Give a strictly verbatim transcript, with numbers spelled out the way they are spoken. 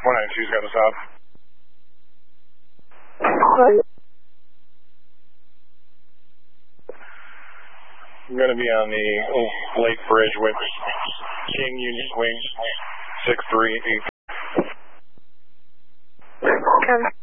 one ninety-two's got us out. I'm going to be on the Lake Bridge with King Union Wing six three eight. Okay.